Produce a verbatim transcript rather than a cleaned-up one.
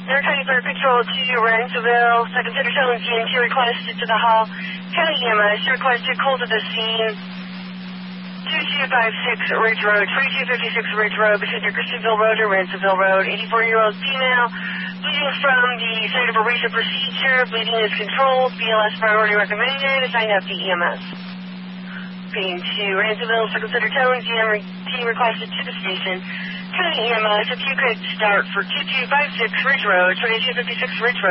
Air County Fire Patrol to Rensselaer, Second Center Towing G M T requested to the hall. County E M S requested call to the scene. two two five six Ridge Road, twenty-two fifty-six Ridge Road, between Dickersonville Road and Rensselaer Road. eighty-four-year-old female, bleeding from the site of a recent procedure. Bleeding is controlled. B L S priority recommended. Assign F D E M S. Being to Rensselaer, Second Center Towing G M T requested to the station. County E M S, if you could start for two two five six Ridge Road, twenty-two fifty-six Ridge Road.